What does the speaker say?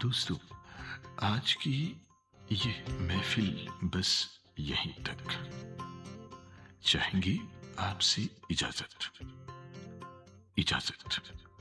दोस्तों, आज की ये महफिल बस यहीं तक। चाहेंगे आपसे इजाजत।